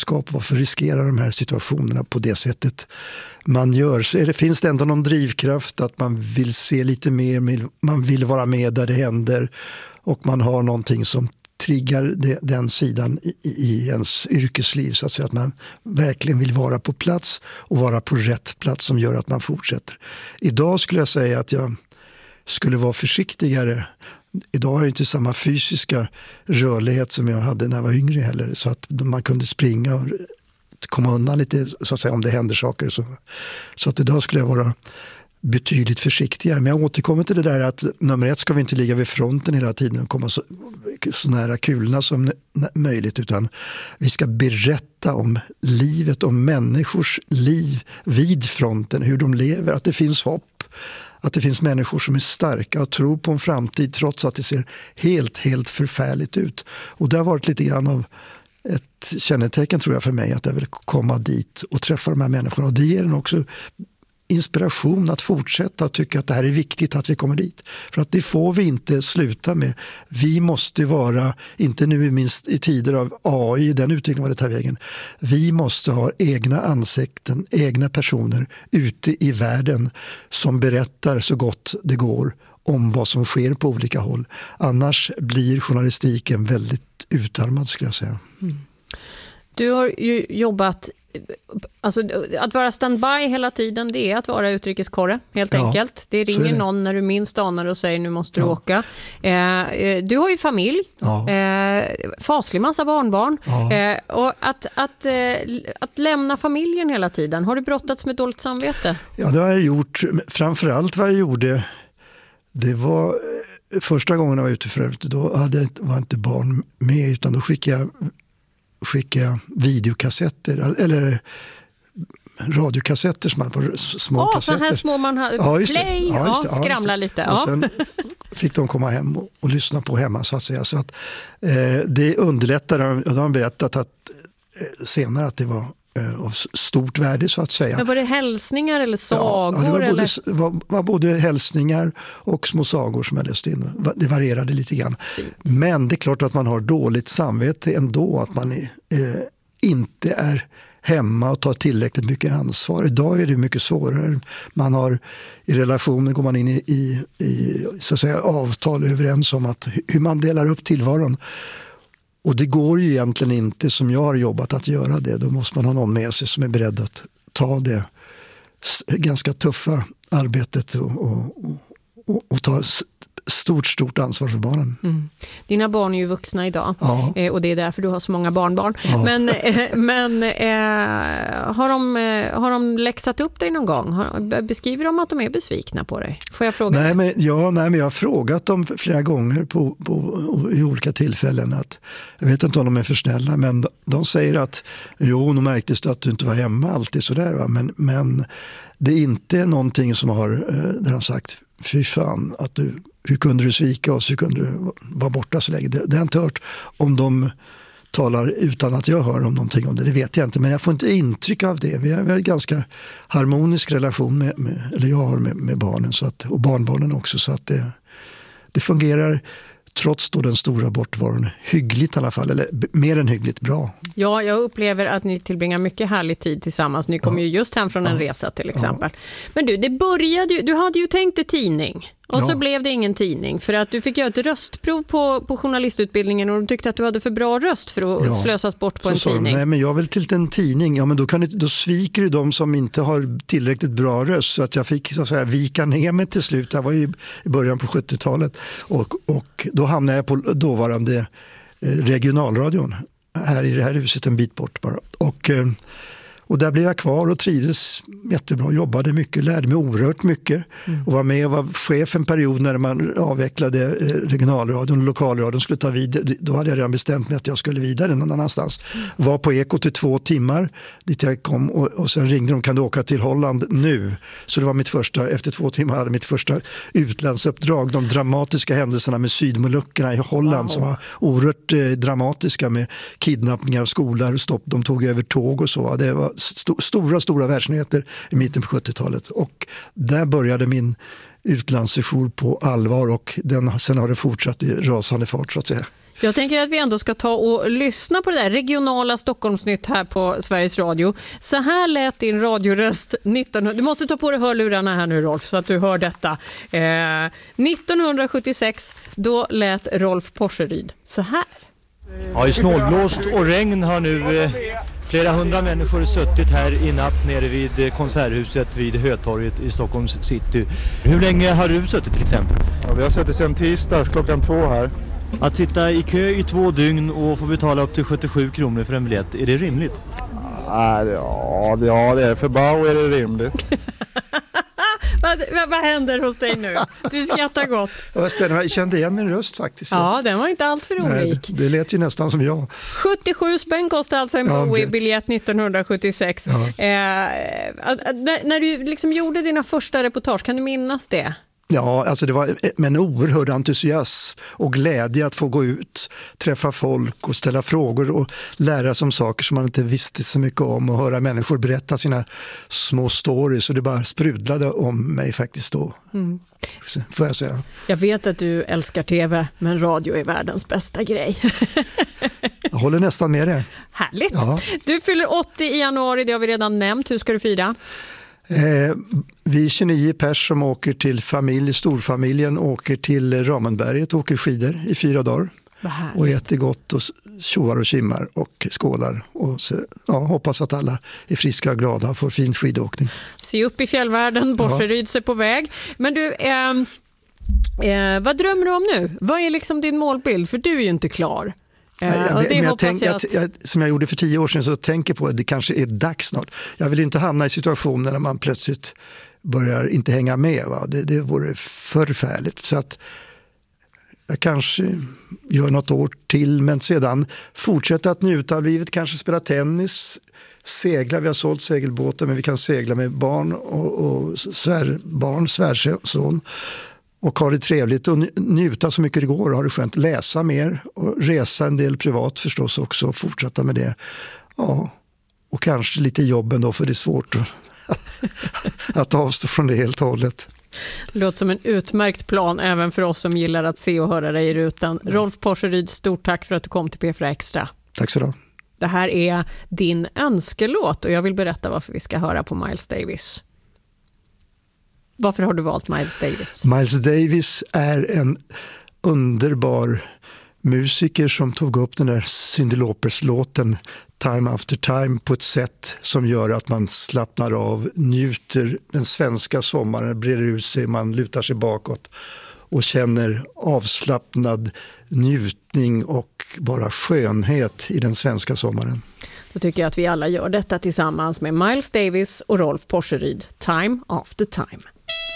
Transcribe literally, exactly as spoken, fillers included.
ledarskap? Varför riskera de här situationerna på det sättet man gör? Så är det, finns det ändå någon drivkraft att man vill se lite mer, man vill vara med där det händer och man har någonting som triggar det, den sidan i, i ens yrkesliv, så att säga, att man verkligen vill vara på plats och vara på rätt plats som gör att man fortsätter. Idag skulle jag säga att jag skulle vara försiktigare. Idag har jag inte samma fysiska rörlighet som jag hade när jag var yngre heller, så att man kunde springa och komma undan lite, så att säga, om det händer saker. Så, så att idag skulle jag vara betydligt försiktigare. Men jag återkommer till det där att nummer ett ska vi inte ligga vid fronten hela tiden och komma så, så nära kulorna som möjligt, utan vi ska berätta om livet, om människors liv vid fronten, hur de lever, att det finns hopp, att det finns människor som är starka och tror på en framtid trots att det ser helt, helt förfärligt ut. Och det har varit lite grann av ett kännetecken, tror jag, för mig, att jag vill komma dit och träffa de här människorna. Och det ger en också inspiration att fortsätta att tycka att det här är viktigt att vi kommer dit. För att det får vi inte sluta med. Vi måste vara, inte nu minst i tider av A I, den utvecklingen var det tar vägen. Vi måste ha egna ansikten, egna personer ute i världen som berättar så gott det går om vad som sker på olika håll. Annars blir journalistiken väldigt utarmad, skulle jag säga. Mm. Du har ju jobbat, alltså att vara standby hela tiden, det är att vara utrikeskorre, helt ja, enkelt. Det ringer det. Någon när du minst anar och säger nu måste du ja. åka. Eh, du har ju familj, ja. eh, faslig massa barnbarn. Ja. Eh, och att, att, eh, att lämna familjen hela tiden, har du brottats med dåligt samvete? Ja, det har jag gjort. Framförallt vad jag gjorde, det var första gången jag var ute förut, då hade, var inte barn med, utan då skickade jag skicka videokassetter eller radiokassetter som man på små oh, kassetter. Så här små man har ja, play ja, ja, det, skramla ja, lite. Ja. Och sen fick de komma hem och, och lyssna på hemma, så att säga. Så att eh, det underlättade, och de har berättat att eh, senare att det var eh, av stort värde, så att säga. Men var det hälsningar eller sagor? Ja, det var både, eller? Var, var både hälsningar och små sagor som jag läste in. Det varierade lite grann. Fint. Men det är klart att man har dåligt samvete ändå, att man eh, inte är hemma och tar tillräckligt mycket ansvar. Idag är det mycket svårare. Man har, i relationer går man in i, i, i så att säga, avtal överens om att hur man delar upp tillvaron. Och det går ju egentligen inte, som jag har jobbat, att göra det. Då måste man ha någon med sig som är beredd att ta det ganska tuffa arbetet och, och, och, och ta stort, stort ansvar för barnen. Mm. Dina barn är ju vuxna idag, ja. eh, och det är därför du har så många barnbarn. Ja. Men, eh, men eh, har, de, eh, har de läxat upp dig någon gång? Har, beskriver de att de är besvikna på dig? Får jag fråga? Nej, men, ja, nej, men jag har frågat dem flera gånger på, på, i olika tillfällen. Att, jag vet inte om de är för snälla, men de, de säger att jo, nu märktes det att du inte var hemma alltid sådär. Va? Men, men det är inte någonting som har, där de sagt, fy fan, att du, hur kunde du svika oss, hur kunde du vara borta så länge? Det, det har jag inte hört. Om de talar utan att jag hör om någonting om det, det vet jag inte. Men jag får inte intryck av det. Vi har, vi har en ganska harmonisk relation med, med, eller jag har med, med barnen, så att, och barnbarnen också, så att det, det fungerar trots då den stora bortvaron hyggligt i alla fall, eller mer än hyggligt bra. Ja, jag upplever att ni tillbringar mycket härlig tid tillsammans. Ni kommer ja. ju just hem från en ja. resa till exempel. Ja. Men du, det började ju, du hade ju tänkt dig tidning. Och ja. så blev det ingen tidning för att du fick göra ett röstprov på, på journalistutbildningen och de tyckte att du hade för bra röst för att ja. slösas bort på så en tidning. Nej, men jag vill till en tidning. Ja, men då, kan du, då sviker du de som inte har tillräckligt bra röst, så att jag fick så att säga vika ner mig till slut. Det var ju i början på sjuttiotalet och, och då hamnade jag på dåvarande regionalradion här i det här huset en bit bort bara. Och Och där blev jag kvar och trivdes jättebra, jobbade mycket, lärde mig oerhört mycket mm. och var med och var chef en period när man avvecklade regionalradion och lokalradion skulle ta vid. Då hade jag redan bestämt mig att jag skulle vidare någon annanstans. Mm. Var på Ekot i två timmar dit jag kom och, och sen ringde de, kan du åka till Holland nu? Så det var mitt första, efter två timmar hade mitt första utlandsuppdrag, de dramatiska händelserna med Sydmolukkerna i Holland wow. som var oerhört eh, dramatiska med kidnappningar av skolor och stopp, de tog över tåg och så. Det var st- stora, stora världsnyheter i mitten på sjuttiotalet och där började min utlandssession på allvar och den, sen har det fortsatt i rasande fart så att säga. Jag tänker att vi ändå ska ta och lyssna på det där regionala Stockholmsnytt här på Sveriges Radio. Så här lät din radioröst nittonhundra... Du måste ta på dig hörlurarna här nu, Rolf, så att du hör detta. Eh, nittonhundrasjuttiosex, då lät Rolf Porseryd så här. Ja, i snålblåst och regn har nu eh, flera hundra människor suttit här i natt nere vid konserthuset vid Hötorget i Stockholms city. Hur länge har du suttit till exempel? Ja, vi har suttit sedan tisdags klockan två här. Att sitta i kö i två dygn och få betala upp till sjuttiosju kronor för en biljett, är det rimligt? Ja, det, ja det är för Bauer är det rimligt. vad, vad, vad händer hos dig nu? Du skrattar gott. Jag spännande. Jag kände igen min röst faktiskt. Ja, den var inte allt för olik. Nej, det lät ju nästan som jag. sjuttiosju spänn kostade alltså en ja, Bowie-biljett nittonhundrasjuttiosex. Ja. Eh, när, när du liksom gjorde dina första reportage, kan du minnas det? Ja, alltså det var med en oerhörd entusiasm och glädje att få gå ut, träffa folk och ställa frågor och lära sig om saker som man inte visste så mycket om och höra människor berätta sina små stories, och det bara sprudlade om mig faktiskt då. Mm. Får jag säga. Jag vet att du älskar tv, men radio är världens bästa grej. Jag håller nästan med det. Härligt. Ja. Du fyller åttio i januari, det har vi redan nämnt. Hur ska du fira? Eh, vi är tjugonio pers som åker till familj, storfamiljen åker till Ramenberget och åker skidor i fyra dagar. Och äter gott och tjoar och kimmar och skålar. Och så, ja, hoppas att alla är friska och glada och får fin skidåkning. Se upp i fjällvärlden, Borseryd är på väg. Men du, eh, eh, vad drömmer du om nu? Vad är liksom din målbild? För du är ju inte klar. Uh, jag, det men jag tänk, jag att... jag, som jag gjorde för tio år sedan, så tänker på att det kanske är dags snart. Jag vill inte hamna i situationer där man plötsligt börjar inte hänga med. Va? Det, det vore förfärligt. Så att jag kanske gör något år till, men sedan fortsätta att njuta av livet. Kanske spela tennis, segla. Vi har sålt segelbåtar, men vi kan segla med barn och, och svär, barn, svärson. Och ha det trevligt och njuta så mycket det går och ha det skönt. Läsa mer och resa en del privat förstås också och fortsätta med det. Ja, och kanske lite jobben då, för det är svårt att, att avstå från det helt och hållet. Det låter som en utmärkt plan även för oss som gillar att se och höra dig i rutan. Mm. Rolf Porseryd, stort tack för att du kom till P fyra Extra. Tack så du. Det här är din önskelåt och jag vill berätta varför vi ska höra på Miles Davis. Varför har du valt Miles Davis? Miles Davis är en underbar musiker som tog upp den där Cyndi Lauper-låten Time After Time på ett sätt som gör att man slappnar av, njuter den svenska sommaren, breder ut sig, man lutar sig bakåt och känner avslappnad njutning och bara skönhet i den svenska sommaren. Då tycker jag att vi alla gör detta tillsammans med Miles Davis och Rolf Porseryd. Time After Time.